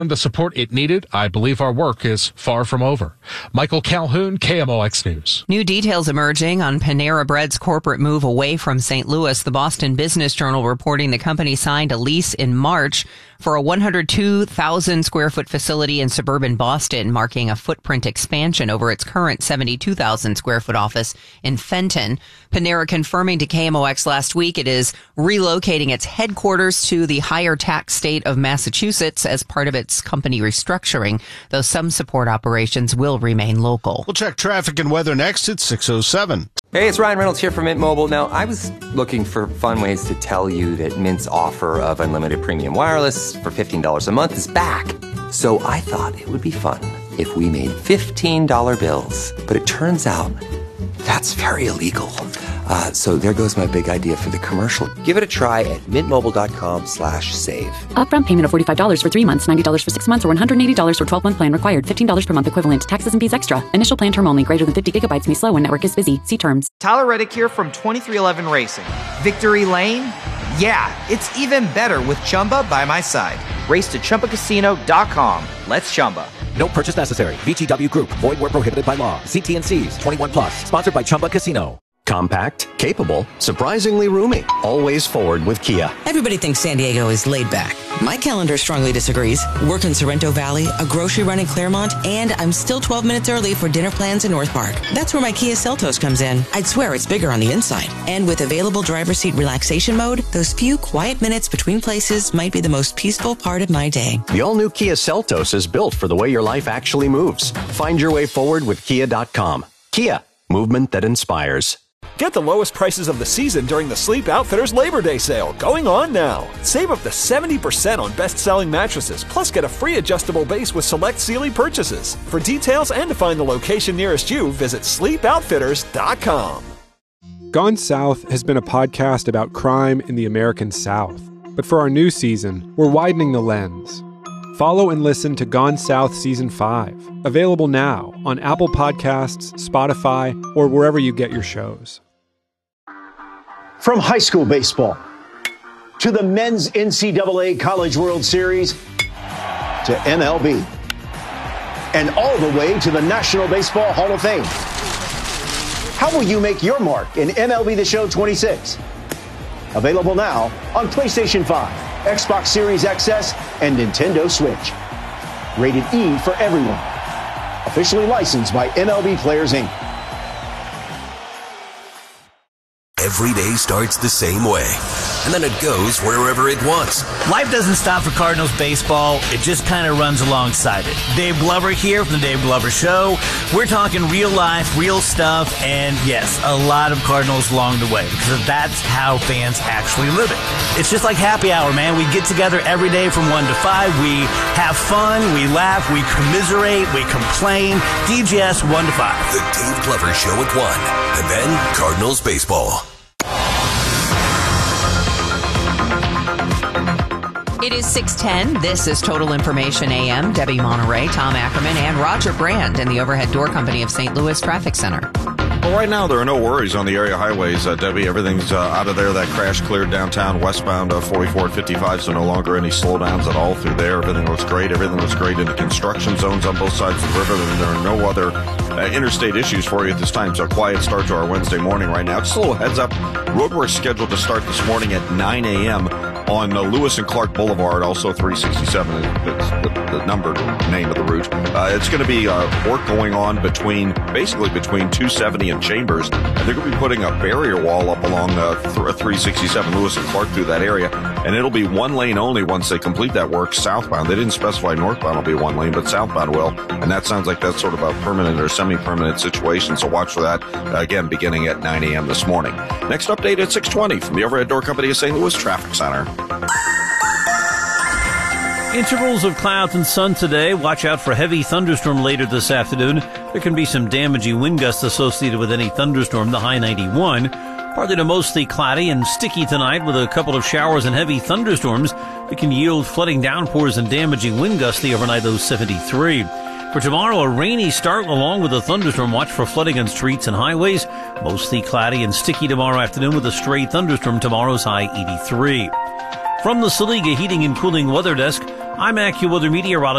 the support it needed. I believe our work is far from over. Michael Calhoun, KMOX News. New details emerging on Panera Bread's corporate move away from St. Louis. The Boston Business Journal reporting the company signed a lease in March for a 102,000 square foot facility in suburban Boston, marking a footprint expansion over its current 72,000 square foot office in Fenton. Panera confirming to KMOX last week it is relocating its headquarters to the higher tax state of Massachusetts as part of its company restructuring, though some support operations will remain local. We'll check traffic and weather next at 6:07. Hey, it's Ryan Reynolds here from Mint Mobile. Now, I was looking for fun ways to tell you that Mint's offer of unlimited premium wireless for $15 a month is back. So I thought it would be fun if we made $15 bills. But it turns out that's very illegal. So there goes my big idea for the commercial. Give it a try at mintmobile.com/save. Upfront payment of $45 for 3 months, $90 for 6 months, or $180 for 12-month plan required. $15 per month equivalent. Taxes and fees extra. Initial plan term only. Greater than 50 gigabytes may slow when network is busy. See terms. Tyler Reddick here from 2311 Racing. Victory Lane? Yeah, it's even better with Chumba by my side. Race to ChumbaCasino.com. Let's Chumba. No purchase necessary. VGW Group. Void where prohibited by law. See T&Cs. 21 plus. Sponsored by Chumba Casino. Compact, capable, surprisingly roomy. Always forward with Kia. Everybody thinks San Diego is laid back. My calendar strongly disagrees. Work in Sorrento Valley, a grocery run in Claremont, and I'm still 12 minutes early for dinner plans in North Park. That's where my Kia Seltos comes in. I'd swear it's bigger on the inside. And with available driver's seat relaxation mode, those few quiet minutes between places might be the most peaceful part of my day. The all-new Kia Seltos is built for the way your life actually moves. Find your way forward with Kia.com. Kia, movement that inspires. Get the lowest prices of the season during the Sleep Outfitters Labor Day sale, going on now. Save up to 70% on best-selling mattresses, plus get a free adjustable base with select Sealy purchases. For details and to find the location nearest you, visit sleepoutfitters.com. Gone South has been a podcast about crime in the American South. But for our new season, we're widening the lens. Follow and listen to Gone South Season 5, available now on Apple Podcasts, Spotify, or wherever you get your shows. From high school baseball to the men's NCAA College World Series to MLB and all the way to the National Baseball Hall of Fame. How will you make your mark in MLB The Show 26? Available now on PlayStation 5, Xbox Series XS, and Nintendo Switch. Rated E for everyone. Officially licensed by MLB Players, Inc. Every day starts the same way, and then it goes wherever it wants. Life doesn't stop for Cardinals baseball. It just kind of runs alongside it. Dave Glover here from the Dave Glover Show. We're talking real life, real stuff, and yes, a lot of Cardinals along the way, because that's how fans actually live it. It's just like happy hour, man. We get together every day from 1 to 5. We have fun, we laugh, we commiserate, we complain. DGS 1 to 5. The Dave Glover Show at 1, and then Cardinals baseball. It is 6:10. This is Total Information AM. Debbie Monterey, Tom Ackerman, and Roger Brand in the Overhead Door Company of St. Louis Traffic Center. Well, right now there are no worries on the area highways. Debbie, everything's out of there. That crash cleared downtown westbound 44 and 55, so no longer any slowdowns at all through there. Everything looks great. Everything looks great in the construction zones on both sides of the river. And there are no other interstate issues for you at this time. So a quiet start to our Wednesday morning right now. Just a little heads up. Roadwork scheduled to start this morning at 9 a.m. on Lewis and Clark Boulevard, also 367 is the numbered name of the route. It's going to be work going on basically between 270 and Chambers, and they're going to be putting a barrier wall up along 367 Lewis and Clark through that area, and it'll be one lane only once they complete that work southbound. They didn't specify northbound will be one lane, but southbound will, and that sounds like that's sort of a permanent or semi-permanent situation, so watch for that, again, beginning at 9 a.m. this morning. Next update at 6:20 from the Overhead Door Company of St. Louis Traffic Center. Intervals of clouds and sun today. Watch out for heavy thunderstorm later this afternoon. There can be some damaging wind gusts associated with any thunderstorm, the high 91. Partly to mostly cloudy and sticky tonight with a couple of showers and heavy thunderstorms that can yield flooding downpours and damaging wind gusts, the overnight low 73. For tomorrow, a rainy start along with a thunderstorm. Watch for flooding on streets and highways. Mostly cloudy and sticky tomorrow afternoon with a stray thunderstorm. Tomorrow's high 83. From the Saliga Heating and Cooling Weather Desk, I'm AccuWeather meteorologist